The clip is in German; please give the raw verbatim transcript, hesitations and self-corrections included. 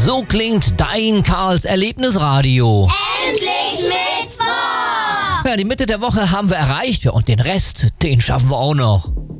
So klingt dein Karls Erlebnisradio. Endlich Mittwoch! Ja, die Mitte der Woche haben wir erreicht, ja, und den Rest, den schaffen wir auch noch.